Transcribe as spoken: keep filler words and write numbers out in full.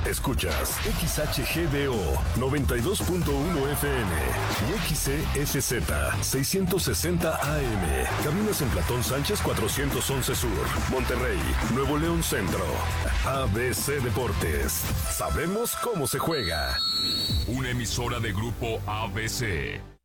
Escuchas X H G D O noventa y dos punto uno F M y X C S Z seiscientos sesenta A M. Caminos en Platón Sánchez cuatrocientos once Sur, Monterrey, Nuevo León Centro. A B C Deportes. Sabemos cómo se juega. Una emisora de Grupo A B C.